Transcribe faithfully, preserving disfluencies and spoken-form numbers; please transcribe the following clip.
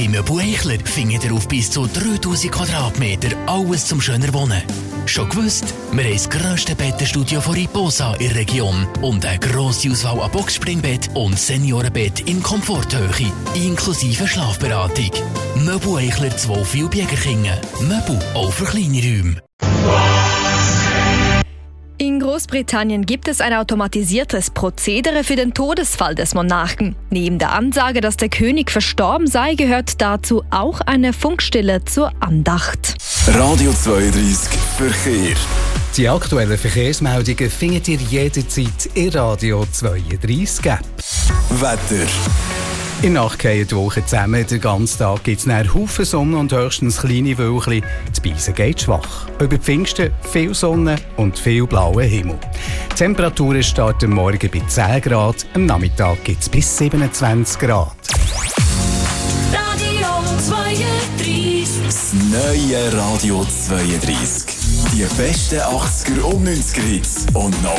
Bei Möbel Eichler findet ihr auf bis zu dreitausend Quadratmeter alles zum schöner Wohnen. Schon gewusst? Wir haben das grösste Bettenstudio von Riposa in der Region und eine grosse Auswahl an Boxspringbett und Seniorenbett in Komforthöhe, inklusive Schlafberatung. Möbel Eichler zwölf Biegerkingen. Möbel auch für kleine Räume. In Großbritannien gibt es ein automatisiertes Prozedere für den Todesfall des Monarchen. Neben der Ansage, dass der König verstorben sei, gehört dazu auch eine Funkstille zur Andacht. Radio zweiunddreißig Verkehr. Die aktuellen Verkehrsmeldungen findet ihr jederzeit in Radio zweiunddreißig App. Wetter. In der Nacht gehen die Wolken zusammen. Den ganzen Tag gibt es einen Haufen Sonne und höchstens kleine Wölkchen. Die Beise geht schwach. Über Pfingsten viel Sonne und viel blauer Himmel. Die Temperaturen starten morgen bei zehn Grad. Am Nachmittag gibt es bis siebenundzwanzig Grad. Radio zweiunddreißig. Das neue Radio zweiunddreißig. Die besten achtziger und neunziger Hits und noch